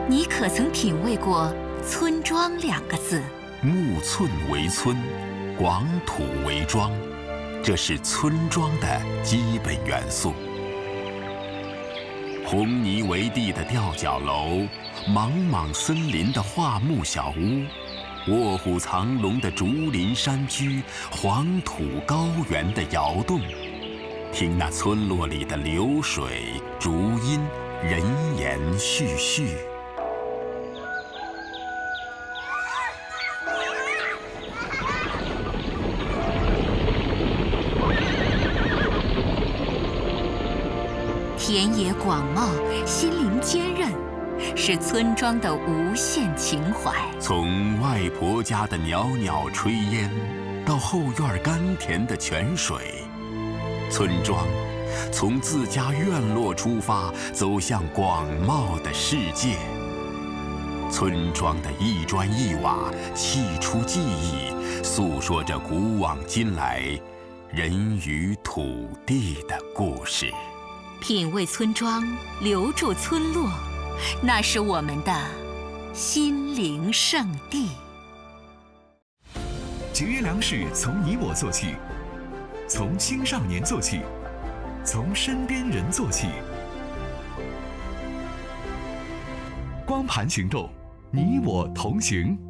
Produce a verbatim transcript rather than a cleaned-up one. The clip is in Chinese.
你可曾品味过“村庄”两个字？ 木寸为村，广土为庄，这是村庄的基本元素。红泥为地的吊脚楼，莽莽森林的桦木小屋，卧虎藏龙的竹林山居，黄土高原的窑洞，听那村落里的流水、竹音、人言絮絮。 田野广袤，心灵坚韧，是村庄的无限情怀。 从外婆家的袅袅炊烟，到后院甘甜的泉水，村庄从自家院落出发，走向广袤的世界。村庄的一砖一瓦，砌出记忆，诉说着古往今来人与土地的故事。 品味村庄，留住村落，那是我们的心灵圣地。 节约粮食从你我做起，从青少年做起，从身边人做起。光盘行动，你我同行。